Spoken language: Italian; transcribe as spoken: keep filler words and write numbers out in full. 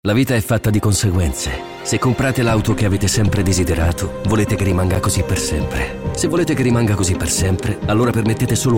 La vita è fatta di conseguenze. Se comprate l'auto che avete sempre desiderato, volete che rimanga così per sempre. Se volete che rimanga così per sempre, allora permettete solo